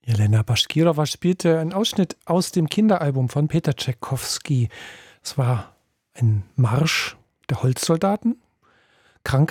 Jelena Baschkirova spielte einen Ausschnitt aus dem Kinderalbum von Peter Tschaikowski. Es war ein Marsch der Holzsoldaten,